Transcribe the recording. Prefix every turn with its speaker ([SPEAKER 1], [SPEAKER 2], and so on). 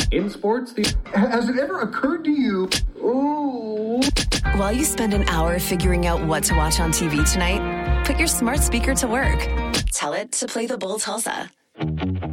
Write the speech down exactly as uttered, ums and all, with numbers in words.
[SPEAKER 1] In sports, the... Has it ever occurred to you... Ooh.
[SPEAKER 2] While you spend an hour figuring out what to watch on T V tonight, put your smart speaker to work. Tell it to play the Bull Tulsa.